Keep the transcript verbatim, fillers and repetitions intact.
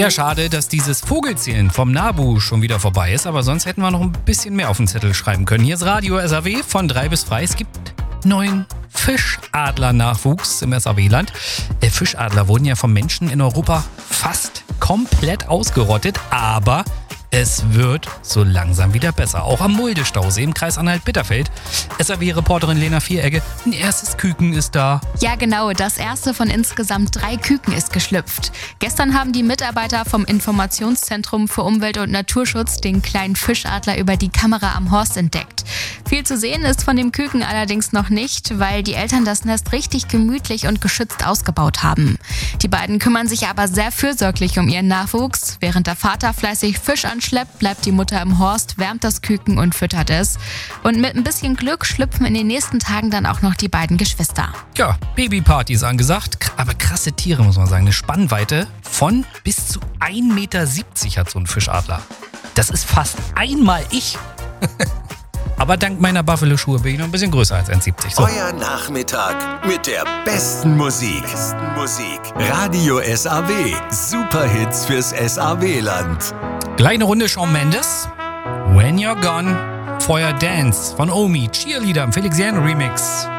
Ja, schade, dass dieses Vogelzählen vom NABU schon wieder vorbei ist, aber sonst hätten wir noch ein bisschen mehr auf den Zettel schreiben können. Hier ist Radio S A W von drei bis frei. Es gibt neuen Fischadler-Nachwuchs im S A W-Land. Äh, Fischadler wurden ja vom Menschen in Europa fast komplett ausgerottet, aber es wird so langsam wieder besser. Auch am Mulde-Stausee im Kreis Anhalt-Bitterfeld. S A W-Reporterin Lena Vieregge, ein erstes Küken ist da. Ja genau, das erste von insgesamt drei Küken ist geschlüpft. Gestern haben die Mitarbeiter vom Informationszentrum für Umwelt und Naturschutz den kleinen Fischadler über die Kamera am Horst entdeckt. Viel zu sehen ist von dem Küken allerdings noch nicht, weil die Eltern das Nest richtig gemütlich und geschützt ausgebaut haben. Die beiden kümmern sich aber sehr fürsorglich um ihren Nachwuchs. Während der Vater fleißig Fisch anschleppt, bleibt die Mutter im Horst, wärmt das Küken und füttert es. Und mit ein bisschen Glück schlüpfen in den nächsten Tagen dann auch noch die beiden Geschwister. Ja, Babyparty ist angesagt, aber krasse Tiere, muss man sagen. Eine Spannweite von bis zu ein Meter siebzig hat so ein Fischadler. Das ist fast einmal ich. Aber dank meiner Buffalo-Schuhe bin ich noch ein bisschen größer als eins Komma siebzig. So. Euer Nachmittag mit der besten Musik. Besten Musik. Radio S A W. Superhits fürs S A W-Land. Kleine Runde Shawn Mendes. When You're Gone. Vorher Dance von Omi. Cheerleader im Felix Jan Remix.